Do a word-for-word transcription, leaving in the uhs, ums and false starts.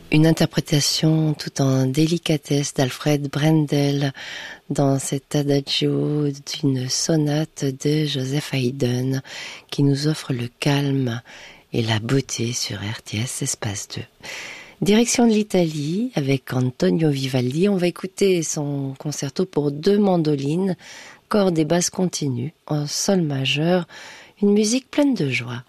Une interprétation tout en délicatesse d'Alfred Brendel dans cet adagio d'une sonate de Joseph Haydn qui nous offre le calme et la beauté sur R T S Espace deux. Direction de l'Italie avec Antonio Vivaldi. On va écouter son concerto pour deux mandolines, cordes et basses continues en sol majeur, une musique pleine de joie.